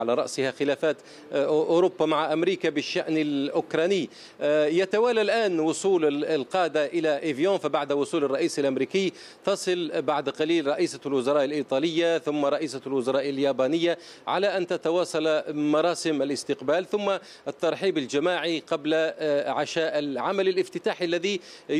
على رأسها خلافات أوروبا مع أمريكا بالشأن الأوكراني. يتوالى الآن وصول القادة إلى إيفيون، فبعد وصول الرئيس الأمريكي تصل بعد قليل رئيسة الوزراء الإيطالية ثم رئيسة الوزراء اليابانية، على أن تتواصل مراسم الاستقبال ثم الترحيب الجماعي قبل عشاء العمل الافتتاحي الذي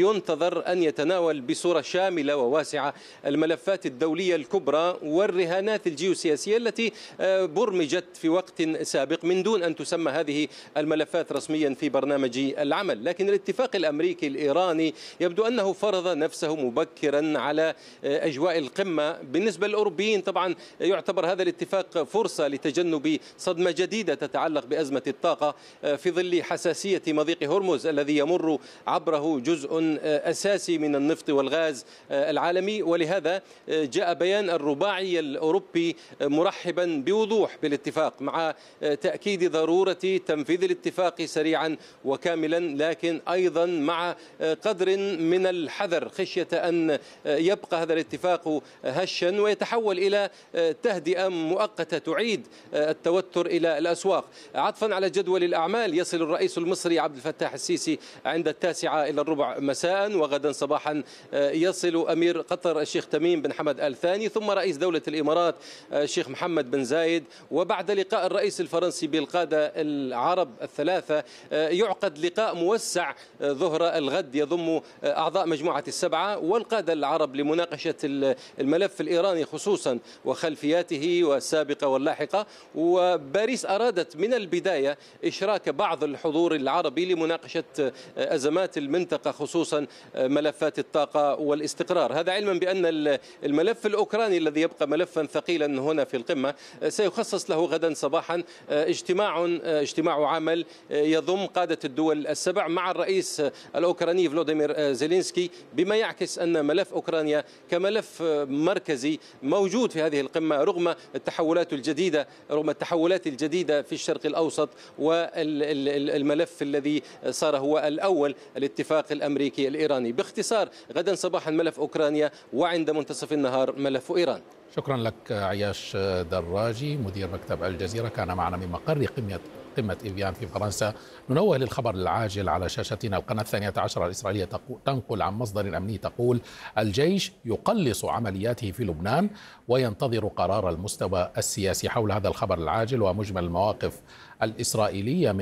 ينتظر أن يتناول بصورة شاملة وواسعة الملفات الدولية الكبرى والرهانات الجيوسياسية التي برمجت في وقت سابق من دون أن تسمى هذه الملفات رسميا في برنامج العمل. لكن الاتفاق الأمريكي الإيراني يبدو أنه فرض نفسه مبكرا على أجواء القمة. بالنسبة للأوروبيين طبعا يعتبر هذا الاتفاق فرصة لتجنب صدمة جديدة تتعلق بأزمة الطاقة في ظل حساسية مضيق هرمز الذي يمر عبره جزء أساسي من النفط والغاز العالمي. ولهذا جاء بيان الرباعي الأوروبي مرحبا بوضوح بالاتفاق، مع تأكيد ضرورة تنفيذ الاتفاق سريعا وكاملا، لكن أيضا مع قدر من الحذر خشية أن يبقى هذا الاتفاق هشا ويتحول إلى تهدئة مؤقتة تعيد التوتر إلى الأسواق. عطفا على جدول الأعمال، يصل الرئيس المصري عبد الفتاح السيسي عند 9:15 مساء، وغدا صباحا يصل أمير قطر الشيخ تميم بن حمد آل ثاني، ثم رئيس دولة الإمارات الشيخ محمد بن زايد. وبعد لقاء الرئيس الفرنسي بالقادة العرب الثلاثة يعقد لقاء موسع ظهر الغد يضم أعضاء مجموعة السبعة والقادة العرب لمناقشة الملف الإيراني خصوصا وخلفياته والسابقة واللاحقة. وباريس أرادت من البداية إشراك بعض الحضور العربي لمناقشة أزمات المنطقة خصوصا ملفات الطاقة والاستقرار، هذا علما بأن الملف الأوكراني الذي يبقى ملفا ثقيلا هنا في القمة سيخصص له غدا صباحا اجتماع عمل يضم قادة الدول السبع مع الرئيس الأوكراني فلوديمير زيلينسكي، بما يعكس أن ملف أوكرانيا كملف مركزي موجود في هذه القمة رغم التحولات الجديدة في الشرق الأوسط، والملف الذي صار هو الأول الاتفاق الأمريكي الإيراني. باختصار غدا صباحا ملف أوكرانيا، وعند منتصف النهار ملف إيران. شكرا لك عياش دراجي مدير مكتب الجزيرة، كان معنا من مقر قمة إيفيان في فرنسا. ننوه للخبر العاجل على شاشتنا. القناة 12 الإسرائيلية تنقل عن مصدر أمني تقول الجيش يقلص عملياته في لبنان وينتظر قرار المستوى السياسي. حول هذا الخبر العاجل ومجمل المواقف الإسرائيلية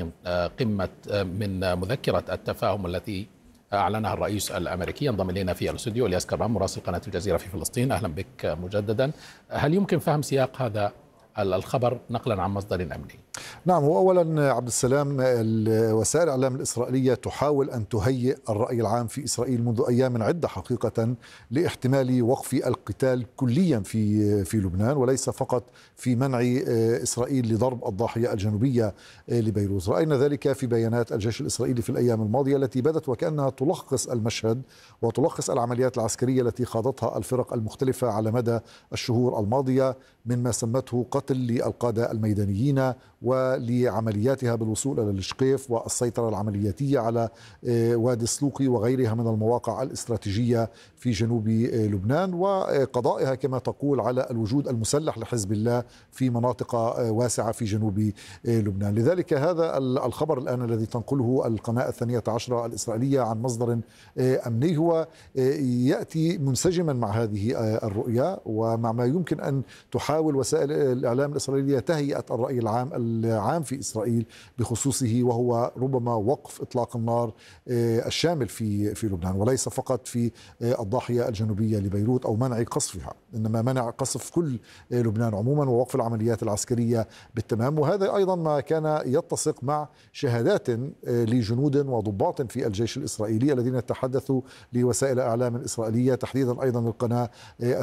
من مذكرة التفاهم التي أعلنها الرئيس الأمريكي، ينضم إلينا في الاستوديو الياس كرام مراسل قناة الجزيرة في فلسطين. أهلا بك مجددا. هل يمكن فهم سياق هذا الخبر نقلا عن مصدر أمني؟ نعم، وأولا عبد السلام، وسائل الإعلام الإسرائيلية تحاول أن تهيئ الرأي العام في إسرائيل منذ أيام عدة حقيقة لاحتمال وقف القتال كليا في لبنان، وليس فقط في منع إسرائيل لضرب الضاحية الجنوبية لبيروت. رأينا ذلك في بيانات الجيش الإسرائيلي في الأيام الماضية التي بدت وكأنها تلخص المشهد وتلخص العمليات العسكرية التي خاضتها الفرق المختلفة على مدى الشهور الماضية، مما سمته قتل للقادة الميدانيين ولعملياتها بالوصول إلى الشقيف والسيطرة العملياتية على وادي السلوقي وغيرها من المواقع الاستراتيجية في جنوب لبنان، وقضائها كما تقول على الوجود المسلح لحزب الله في مناطق واسعة في جنوب لبنان. لذلك هذا الخبر الآن الذي تنقله القناة 12 الإسرائيلية عن مصدر أمني هو يأتي منسجما مع هذه الرؤية ومع ما يمكن أن تحاول وسائل الإعلام الإسرائيلية تهيئة الرأي العام في إسرائيل بخصوصه، وهو ربما وقف إطلاق النار الشامل في لبنان، وليس فقط في الضاحية الجنوبية لبيروت أو منع قصفها، إنما منع قصف كل لبنان عموما ووقف العمليات العسكرية بالتمام. وهذا أيضا ما كان يتسق مع شهادات لجنود وضباط في الجيش الإسرائيلي الذين تحدثوا لوسائل الإعلام الإسرائيلية، تحديدا أيضا القناة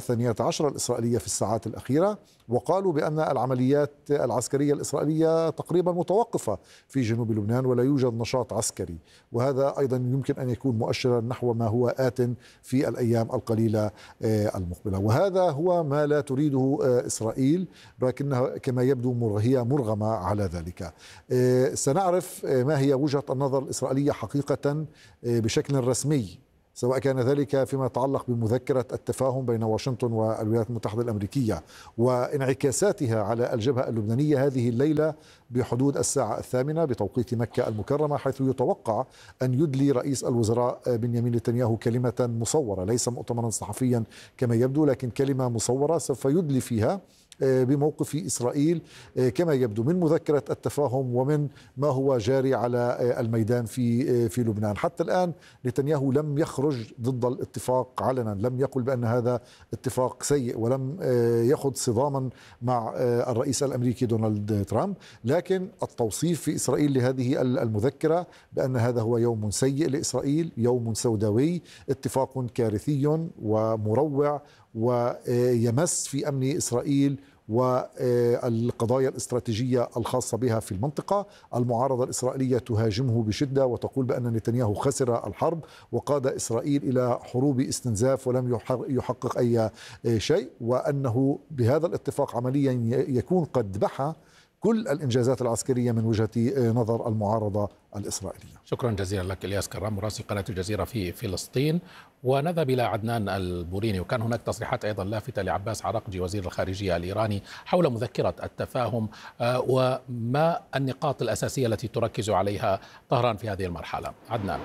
12 الإسرائيلية في الساعات الأخيرة، وقالوا بأن العمليات العسكرية الإسرائيلية تقريبا متوقفة في جنوب لبنان ولا يوجد نشاط عسكري، وهذا أيضا يمكن أن يكون مؤشرا نحو ما هو آت في الأيام القليلة المقبلة. وهذا هو ما لا تريده إسرائيل، لكنها كما يبدو هي مرغمة على ذلك. سنعرف ما هي وجهة النظر الإسرائيلية حقيقة بشكل رسمي سواء كان ذلك فيما يتعلق بمذكرة التفاهم بين واشنطن والولايات المتحدة الأمريكية وانعكاساتها على الجبهة اللبنانية هذه الليلة بحدود الساعة 8 بتوقيت مكة المكرمة، حيث يتوقع أن يدلي رئيس الوزراء بنيامين نتنياهو كلمة مصورة، ليس مؤتمرا صحفيا كما يبدو، لكن كلمة مصورة سوف يدلي فيها بموقف إسرائيل كما يبدو من مذكرة التفاهم ومن ما هو جاري على الميدان في لبنان. حتى الآن نتنياهو لم يخرج ضد الاتفاق علنا، لم يقل بأن هذا اتفاق سيء، ولم يخض صداما مع الرئيس الأمريكي دونالد ترامب، لكن التوصيف في إسرائيل لهذه المذكرة بأن هذا هو يوم سيء لإسرائيل، يوم سوداوي، اتفاق كارثي ومروع ويمس في أمن إسرائيل والقضايا الاستراتيجية الخاصة بها في المنطقة. المعارضة الإسرائيلية تهاجمه بشدة وتقول بأن نتنياهو خسر الحرب وقاد إسرائيل إلى حروب استنزاف ولم يحقق أي شيء، وأنه بهذا الاتفاق عمليا يكون قد بحى كل الإنجازات العسكرية من وجهة نظر المعارضة الإسرائيلية. شكرا جزيلا لك إلياس كرام مراسل قناة الجزيرة في فلسطين. ونذهب إلى عدنان البوريني، وكان هناك تصريحات أيضا لافتة لعباس عراقجي وزير الخارجية الإيراني حول مذكرة التفاهم وما النقاط الأساسية التي تركز عليها طهران في هذه المرحلة. عدنان.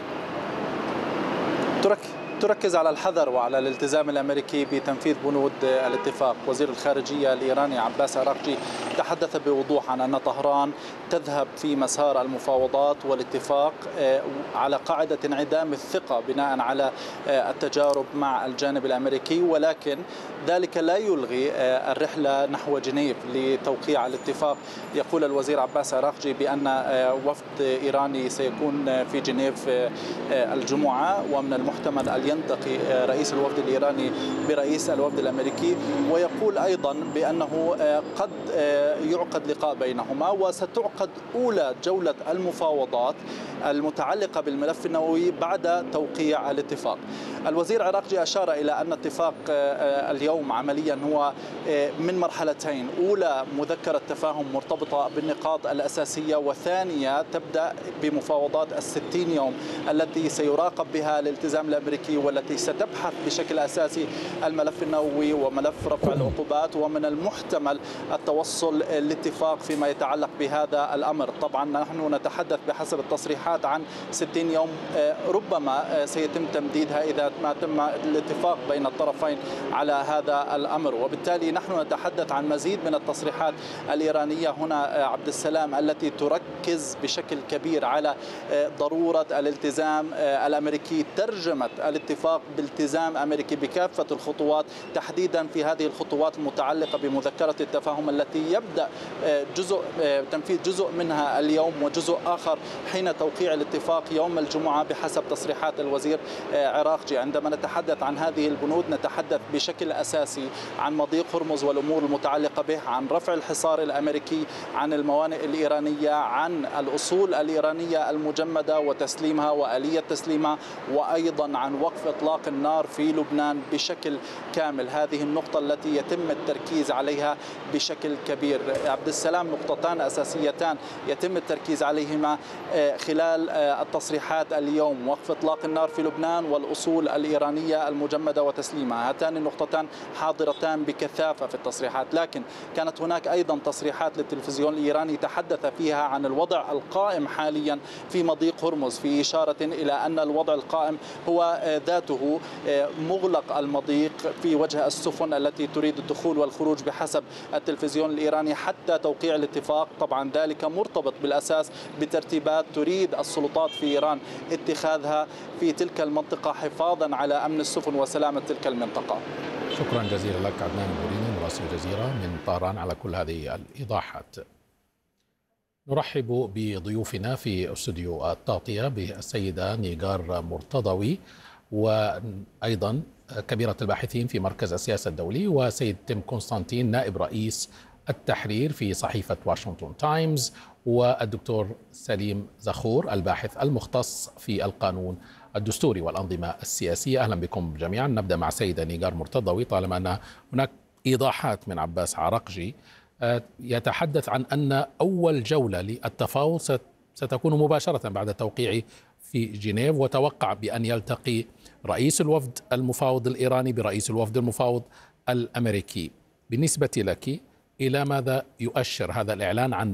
تركز على الحذر وعلى الالتزام الأمريكي بتنفيذ بنود الاتفاق. وزير الخارجية الإيراني عباس عراقجي تحدث بوضوح عن أن طهران تذهب في مسار المفاوضات والاتفاق على قاعدة انعدام الثقة بناء على التجارب مع الجانب الأمريكي، ولكن ذلك لا يلغي الرحلة نحو جنيف لتوقيع الاتفاق. يقول الوزير عباس عراقجي بأن وفد إيراني سيكون في جنيف الجمعة، ومن المحتمل أن يلتقي رئيس الوفد الإيراني برئيس الوفد الأمريكي، ويقول أيضا بأنه قد يعقد لقاء بينهما وستعقد أولى جولة المفاوضات المتعلقة بالملف النووي بعد توقيع الاتفاق. الوزير عراقجي أشار إلى أن اتفاق اليوم عمليا هو من مرحلتين: أولى مذكرة تفاهم مرتبطة بالنقاط الأساسية، وثانية تبدأ بمفاوضات 60 يوم التي سيراقب بها الالتزام الأمريكي والتي ستبحث بشكل أساسي الملف النووي وملف رفع العقوبات، ومن المحتمل التوصل لاتفاق فيما يتعلق بهذا الأمر. طبعا نحن نتحدث بحسب التصريحات عن 60 يوم، ربما سيتم تمديدها إذا ما تم الاتفاق بين الطرفين على هذا الأمر، وبالتالي نحن نتحدث عن مزيد من التصريحات الإيرانية هنا عبد السلام التي تركز بشكل كبير على ضرورة الالتزام الأمريكي، ترجمة الاتفاق بالتزام أمريكي بكافة الخطوات، تحديدا في هذه الخطوات المتعلقة بمذكرة التفاهم التي يبدأ تنفيذ جزء منها اليوم وجزء آخر حين توقيع الاتفاق يوم الجمعة بحسب تصريحات الوزير عراقجي. عندما نتحدث عن هذه البنود نتحدث بشكل أساسي عن مضيق هرمز والأمور المتعلقة به، عن رفع الحصار الأمريكي، عن الموانئ الإيرانية، عن الأصول الإيرانية المجمدة وتسليمها وآلية تسليمها، وأيضا عن وقف إطلاق النار في لبنان بشكل كامل. هذه النقطة التي يتم التركيز عليها بشكل كبير. عبد السلام، نقطتان أساسيتان يتم التركيز عليهما خلال التصريحات اليوم: وقف إطلاق النار في لبنان والأصول الإيرانية المجمدة وتسليمها. هاتان النقطتان حاضرتان بكثافة في التصريحات، لكن كانت هناك أيضا تصريحات للتلفزيون الإيراني تحدث فيها عن الوضع القائم حاليا في مضيق هرمز، في إشارة إلى أن الوضع القائم هو ذاته مغلق المضيق في وجه السفن التي تريد الدخول والخروج بحسب التلفزيون الإيراني حتى توقيع الاتفاق. طبعا ذلك مرتبط بالأساس بترتيبات تريد السلطات في إيران اتخاذها في تلك المنطقة حفاظا على أمن السفن وسلامة تلك المنطقة. شكرا جزيلا لك عدنان البوريني مراسل الجزيرة من طهران على كل هذه الإيضاحات. نرحب بضيوفنا في استوديو التغطية بالسيدة نيغار مرتضوي، وأيضا كبيرة الباحثين في مركز السياسة الدولي، وسيد تيم كونستانتين نائب رئيس التحرير في صحيفة واشنطن تايمز، والدكتور سليم زخور الباحث المختص في القانون الدستوري والأنظمة السياسية. أهلا بكم جميعا. نبدأ مع سيدة نيغار مرتضوي، طالما أن هناك إيضاحات من عباس عراقجي يتحدث عن أن أول جولة للتفاوض ستكون مباشرة بعد توقيع في جنيف، وتوقع بأن يلتقي رئيس الوفد المفاوض الإيراني برئيس الوفد المفاوض الأمريكي. بالنسبة لك، إلى ماذا يؤشر هذا الإعلان عن